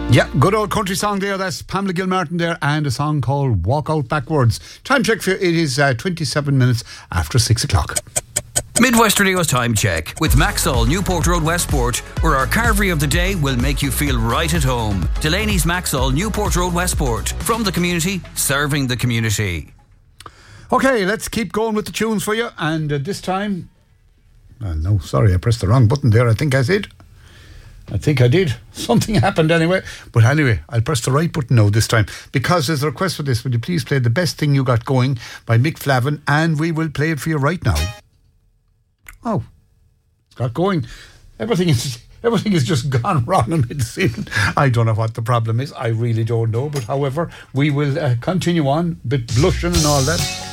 Yeah, good old country song there. That's Pamela Gilmartin there, and a song called Walk Out Backwards. Time check for you. It is 27 minutes after 6 o'clock. Midwest Radio's time check with Maxall, Newport Road, Westport, where our carvery of the day will make you feel right at home. Delaney's Maxall, Newport Road, Westport. From the community, serving the community. Okay, let's keep going with the tunes for you. And this time... no, sorry, I pressed the wrong button there. I think I did. Something happened anyway. But anyway, I'll press the right button now this time, because there's a request for this. Would you please play The Best Thing You Got Going by Mick Flavin, and we will play it for you right now. Oh, it's got going. Everything is just gone wrong in mid-season. I don't know what the problem is. I really don't know. But however, we will continue on, a bit blushing and all that.